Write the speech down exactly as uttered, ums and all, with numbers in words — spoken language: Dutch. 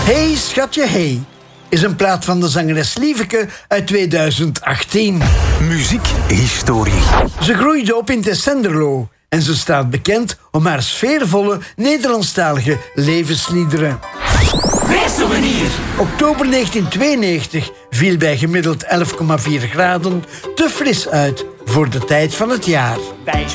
Hey schatje hey is een plaat van de zangeres Lieveke uit tweeduizend achttien. Muziekhistorie. Ze groeide op in Tessenderlo en ze staat bekend om haar sfeervolle Nederlandstalige levensliederen. Reissouvenir. Oktober negentien tweeënnegentig viel bij gemiddeld elf komma vier graden te fris uit voor de tijd van het jaar. Wij